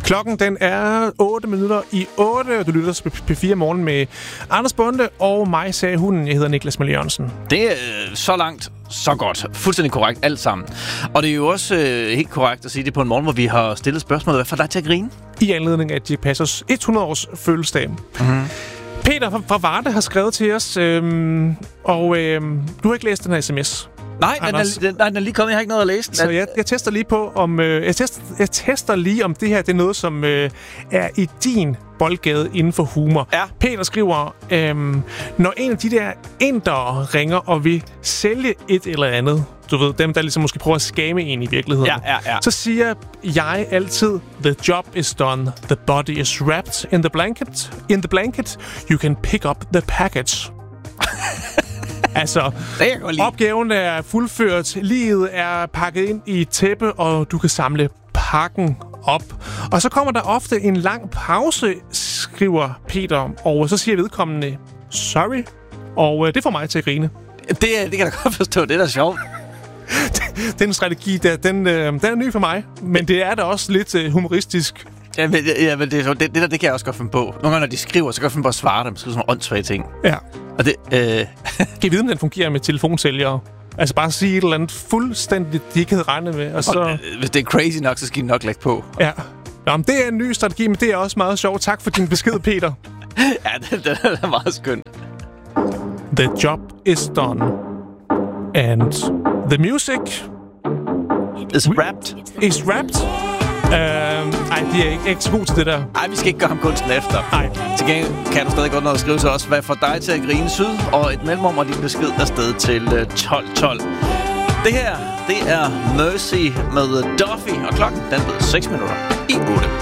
Klokken den er 8:08, og du lytter til P4 Morgen med Anders Bonde og mig, sagde hunden. Jeg hedder Niklas Møller Jørgensen. Det er så langt, så godt. Fuldstændig korrekt alt sammen. Og det er jo også helt korrekt at sige det på en morgen, hvor vi har stillet spørgsmålet, hvad får dig til at grine? I anledning af Dirch Passers 100-års fødselsdag. Mm-hmm. Peter fra Varde har skrevet til os, og du har ikke læst den her sms. Nej, den er lige kommet. Jeg har ikke noget at læse. Så jeg tester lige på, om jeg tester lige, om det her det er noget, som er i din boldgade inden for humor. Ja. Peter skriver, når en af de der indere ringer og vil sælge et eller andet, du ved, dem der ligesom måske prøver at skamme en i virkeligheden, ja. så siger jeg altid, the job is done, the body is wrapped in the blanket, you can pick up the package. Altså, opgaven er fuldført, liget er pakket ind i et tæppe, og du kan samle pakken op. Og så kommer der ofte en lang pause, skriver Peter, og så siger vedkommende, sorry, og det får mig til at grine. Det kan jeg godt forstå, det er da sjovt. Den strategi, den er ny for mig, men det er da også lidt humoristisk. Ja, men det kan jeg også godt finde på. Nogle gange, når de skriver, så kan jeg finde på at svare dem. Skriver sådan nogle åndssvage ting. Ja. Og det, kan I vide, om den fungerer med telefonsælgere? Altså bare sige et eller andet fuldstændigt, de ikke havde regnet med. Og så... hvis det er crazy nok, så skal de nok lægge på. Ja. Nå, men det er en ny strategi, men det er også meget sjovt. Tak for din besked, Peter. Ja, det er meget skønt. The job is done. And the music... is wrapped. Is wrapped. Ej, de er ikke så god til det der. Ej, vi skal ikke gøre ham kunsten efter. Nej. Til gengæld kan du stadig godt noget at skrive til os. Hvad får dig til at grine syd? Og et mellemrum og din besked afsted til 1212. Det her, det er Mercy med Duffy. Og klokken, den blev 6 minutter i 8.